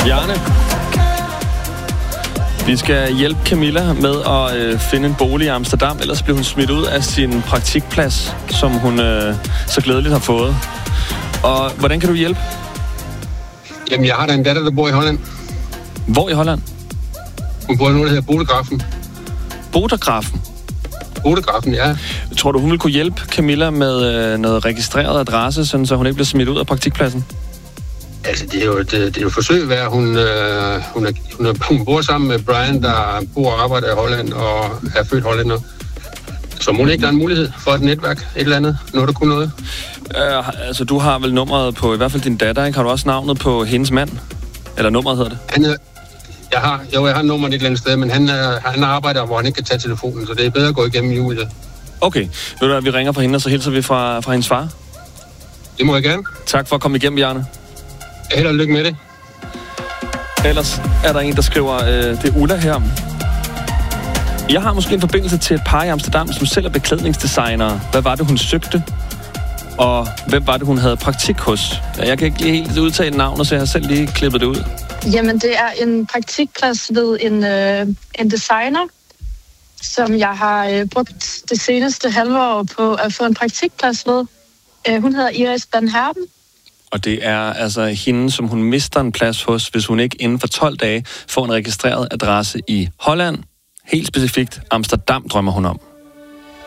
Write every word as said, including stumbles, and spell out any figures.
Bjarne, vi skal hjælpe Camilla med at øh, finde en bolig i Amsterdam, ellers bliver hun smidt ud af sin praktikplads, som hun øh, så glædeligt har fået. Og hvordan kan du hjælpe? Jamen, jeg har da en datter, der bor i Holland. Hvor i Holland? Hun bor i noget, der hedder Bodegrafen. Bodegrafen? Bodegrafen, ja. Tror du, hun vil kunne hjælpe Camilla med øh, noget registreret adresse, sådan, så hun ikke bliver smidt ud af praktikpladsen? Altså, det er jo et, det er jo et forsøg, hvad hun, øh, hun, er, hun, er, hun bor sammen med Brian, der bor og arbejder i Holland og er født hollænder. Så må hun ikke der er en mulighed for et netværk, et eller andet, noget der kunne noget? Øh, altså, du har vel nummeret på i hvert fald din datter, ikke? Har du også navnet på hendes mand? Eller nummeret hedder det? Han er, jeg har, jo, jeg har nummeret et eller andet sted, men han, er, han arbejder, hvor han ikke kan tage telefonen, så det er bedre at gå igennem Julie. Okay. Ved du, at vi ringer fra hende, og så hilser vi fra, fra hendes far? Det må jeg gerne. Tak for at komme igennem, Bjarne. Held og lykke med det. Ellers er der en, der skriver, øh, det er Ulla her. Jeg har måske en forbindelse til et par i Amsterdam, som selv er beklædningsdesignere. Hvad var det, hun søgte? Og hvem var det, hun havde praktik hos? Jeg kan ikke lige helt udtale navnet, så jeg har selv lige klippet det ud. Jamen, det er en praktikplads ved en, øh, en designer, som jeg har øh, brugt det seneste halve år på at få en praktikplads ved. Øh, hun hedder Iris Van Herben. Og det er altså hende, som hun mister en plads hos, hvis hun ikke inden for tolv dage får en registreret adresse i Holland. Helt specifikt Amsterdam drømmer hun om.